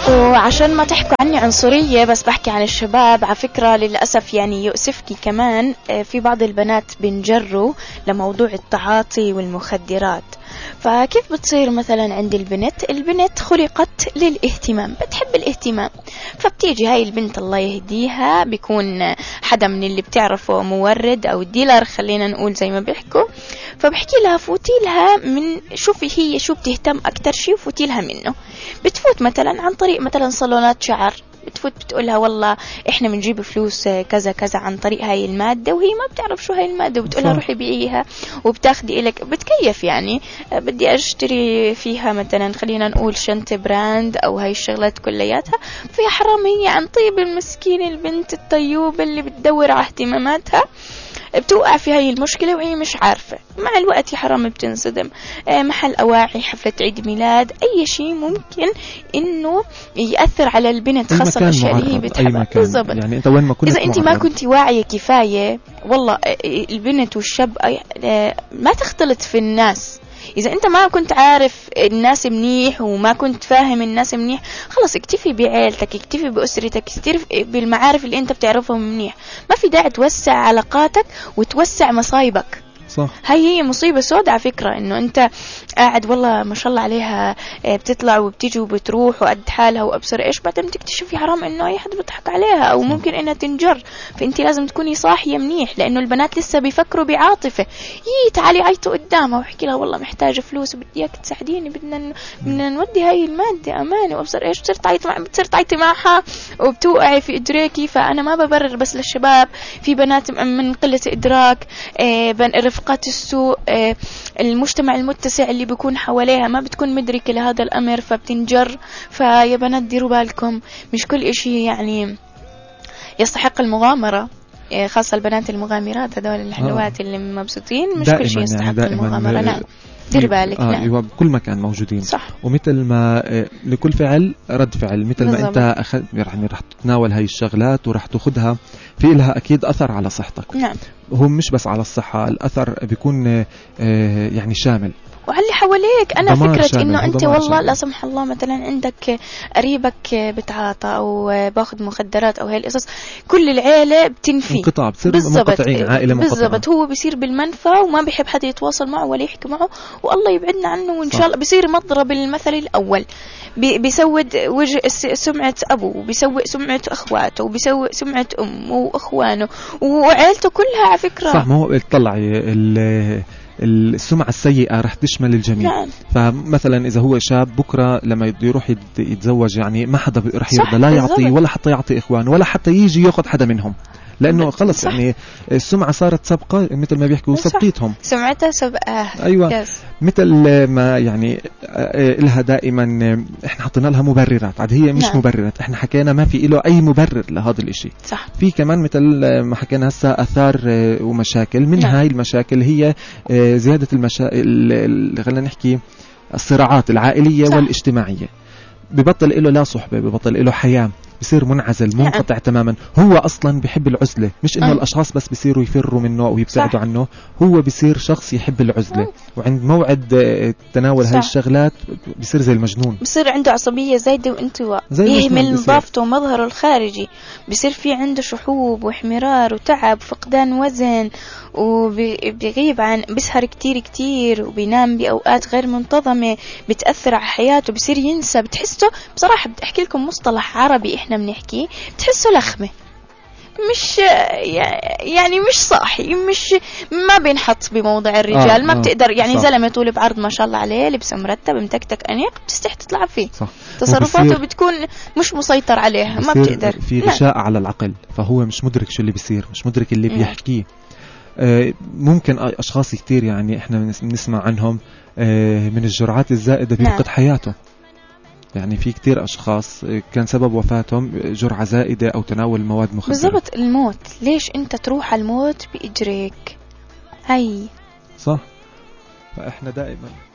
وعشان ما تحكوا عني عنصرية، بس بحكي عن الشباب على فكرة للأسف يعني يؤسفني كمان في بعض البنات بنجروا لموضوع التعاطي والمخدرات. فكيف بتصير مثلا عند البنت خلقت للاهتمام، بتحب الاهتمام، فبتيجي هاي البنت الله يهديها بيكون حدا من اللي بتعرفه مورد أو ديلر خلينا نقول زي ما بيحكوا، فبحكي لها فوتي لها من شوفي هي شو بتهتم أكتر شيء وفوتي لها منه. بتفوت مثلا عن طريق مثلا صالونات شعر، بتفوت بتقولها والله احنا بنجيب فلوس كذا كذا عن طريق هاي المادة، وهي ما بتعرف شو هاي المادة، وبتقولها روحي بيعيها وبتاخدي إلك بتكيف يعني بدي اشتري فيها مثلا خلينا نقول شنطة براند او هاي الشغلات كلياتها، فيها حرامية عن طيب المسكين البنت الطيوبة اللي بتدور على اهتماماتها بتوقع في هاي المشكلة وهي مش عارفة. مع الوقت يا حرام بتنصدم، محل أواعي، حفلة عيد ميلاد، أي شيء ممكن إنه يأثر على البنت، خاصة الأشياء اللي هي بتحبها. بالضبط. يعني أنت وين ما كنت إذا أنت ما كنت واعية كفاية والله البنت والشاب ما تختلط في الناس. إذا أنت ما كنت عارف الناس منيح وما كنت فاهم الناس منيح، خلاص اكتفي بعيلتك، اكتفي بأسرتك، اكتفي بالمعارف اللي أنت بتعرفهم منيح. ما في داعي توسع علاقاتك وتوسع مصايبك. صح. هي مصيبة سوداء على فكرة، انه انت قاعد والله ما شاء الله عليها بتطلع وبتيجي وبتروح وقد حالها وابصر ايش، بعدين تكتشف يا حرام انه اي حد بيضحك عليها او ممكن انها تنجر. فانت لازم تكوني صاحية منيح، لانه البنات لسه بيفكروا بعاطفة. تعالي عيطوا قدامها واحكي لها والله محتاجة فلوس وبدي اياك تساعديني، بدنا نودي هاي المادة امانة وابصر ايش، بتصير تعيطي معها وبتوقعي في ادراكي. فانا ما ببرر بس للشباب، في بنات من قلة ادراك، رفقات السوء، المجتمع المتسع اللي بيكون حواليها ما بتكون مدركة لهذا الأمر فبتنجر. فيا بنات ديروا بالكم، مش كل إشي يعني يستحق المغامرة، خاصة البنات المغامرات هذول الحلوات اللي مبسوطين، مش كل شيء يستحق يعني المغامرة. نعم دير بالك. نعم. أيوة بكل مكان موجودين. صح. ومثل ما لكل فعل رد فعل، مثل ما أنت يعني رح تتناول هاي الشغلات ورح تأخذها، في لها أكيد أثر على صحتك. نعم. هو مش بس على الصحة، الأثر بيكون يعني شامل وعلى اللي حواليك. أنا فكرة إنه أنت والله شامل. لا سمح الله مثلا عندك قريبك بتعاطى أو باخذ مخدرات أو هاي القصص، كل العيلة بتنفي، انقطاع، بصير منقطعين، عائلة منقطعة. بالضبط. هو بيصير بالمنفى وما بيحب حدا يتواصل معه ولا يحكي معه، والله يبعدنا عنه. وإن شاء الله بيصير مضرب المثل الأول، بيسود وجه سمعة أبوه، وبيسوء سمعة أخواته، وبيسوء سمعة أمه وأخوانه وعائلته كلها على فكرة. صح. ما هو طلعي السمعة السيئة رح تشمل الجميع. نعم. فمثلا إذا هو شاب بكرة لما يروح يتزوج، يعني ما حدا رح يرضى لا يعطي ولا حتى يعطي إخوانه ولا حتى يجي يأخذ حدا منهم، لأنه خلص يعني السمعة صارت سبقة، مثل ما بيحكوا سبقيتهم، سمعتها سبقة. أيوة. مثل ما يعني لها دائما إحنا حطينا لها مبررات، عاد هي مش نعم. مبررات، إحنا حكينا ما في له أي مبرر لهذا الإشي. صح. في كمان مثل ما حكينا هسه آثار ومشاكل من نعم. هاي المشاكل هي زيادة خلينا نحكي الصراعات العائلية. صح. والاجتماعية. ببطل له لا صحبة، ببطل له حياة، بصير منعزل منقطع تماما. هو أصلا بيحب العزلة، مش إنه الأشخاص بس بيصيروا يفروا منه أو يبتعدوا عنه، هو بيصير شخص يحب العزلة. وعند موعد تناول هاي الشغلات بيصير زي المجنون، بيصير عنده عصبية زايدة وانتواء، يهمل نظافته ومظهره الخارجي، بيصير في عنده شحوب واحمرار وتعب وفقدان وزن، وبيغيب عن، بيسهر كتير كتير، وبينام بأوقات غير منتظمة، بتأثر على حياته، بيصير ينسى. بتحسه بصراحة، بدي أحكي لكم مصطلح عربي إحنا بنحكي، بتحسه لخمة، مش يعني مش صاحي، مش ما بينحط بموضع الرجال. ما بتقدر يعني زلمة طول بعرض ما شاء الله عليه، لبسه مرتب، متكتك أنيق، بتستحي تطلع فيه. صح. تصرفاته بتكون مش مسيطر عليها، ما بتقدر، في غشاء على العقل، فهو مش مدرك شو اللي بيصير، مش مدرك اللي بيحكيه. ممكن أشخاص كتير يعني إحنا بنسمع عنهم من الجرعات الزائدة بيفقد حياته. يعني في كتير أشخاص كان سبب وفاتهم جرعة زائدة أو تناول مواد مخدرة. بالضبط. الموت، ليش أنت تروح على الموت بإجريك؟ هاي صح. فإحنا دائما